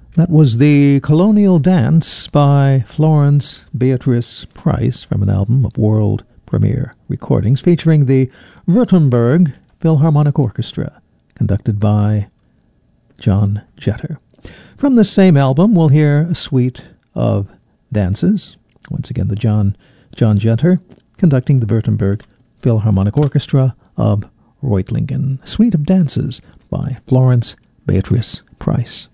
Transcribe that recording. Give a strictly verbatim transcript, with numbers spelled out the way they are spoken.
That was the Colonial Dance by Florence Beatrice Price from an album of world premiere recordings featuring the Württemberg Philharmonic Orchestra, conducted by John Jetter. From the same album, we'll hear a suite of dances. Once again, the John John Jetter conducting the Württemberg Philharmonic Orchestra of Reutlingen. A suite of dances by Florence Beatrice Price.